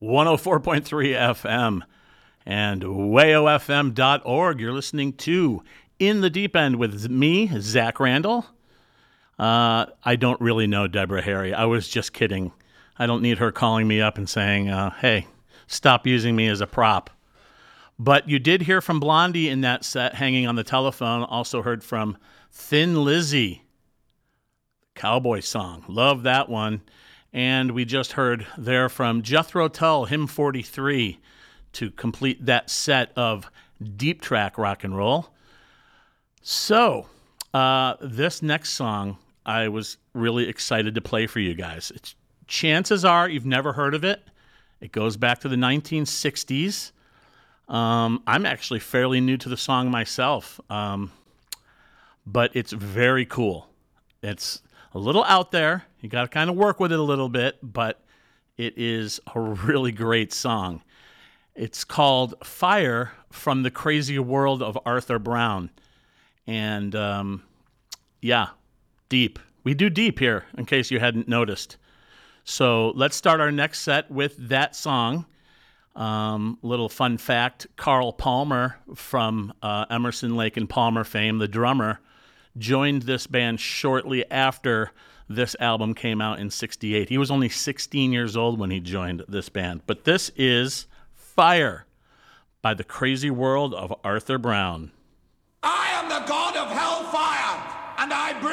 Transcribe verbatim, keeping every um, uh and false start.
one oh four point three F M and wayo f m dot org. You're listening to In the Deep End with me, Zach Randall. Uh, I don't really know Deborah Harry. I was just kidding. I don't need her calling me up and saying, uh, hey, stop using me as a prop. But you did hear from Blondie in that set, Hanging on the Telephone. Also heard from Thin Lizzy, Cowboy Song. Love that one. And we just heard there from Jethro Tull, Hymn forty-three, to complete that set of deep track rock and roll. So, uh, this next song I was really excited to play for you guys. It's, chances are you've never heard of it. It goes back to the nineteen sixties. Um, I'm actually fairly new to the song myself, um, but it's very cool. It's a little out there. You got to kind of work with it a little bit, but it is a really great song. It's called Fire from the Crazy World of Arthur Brown. And, um, yeah, deep. We do deep here, in case you hadn't noticed. So let's start our next set with that song. Um, little fun fact, Carl Palmer from uh, Emerson, Lake and Palmer fame, the drummer, joined this band shortly after this album came out in sixty-eight. He was only sixteen years old when he joined this band. But this is Fire by the Crazy World of Arthur Brown. I am the god of hellfire, and I bring